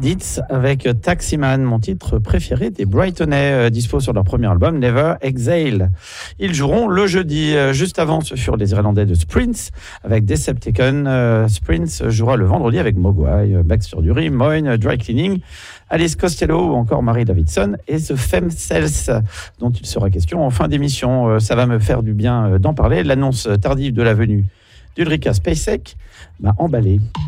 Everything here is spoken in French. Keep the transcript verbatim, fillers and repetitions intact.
Bandits avec Taximan, mon titre préféré des Brightonais, euh, dispo sur leur premier album Never Exhale. Ils joueront le jeudi. Euh, juste avant, ce furent les Irlandais de Sprints avec Decepticon. Euh, Sprints jouera le vendredi avec Mogwai, euh, Baxter Dury, Moyne, Dry Cleaning, Alice Costello ou encore Marie Davidson et The Femcells, dont il sera question en fin d'émission. Euh, ça va me faire du bien euh, d'en parler. L'annonce tardive de la venue d'Ulrika Spacek m'a emballé.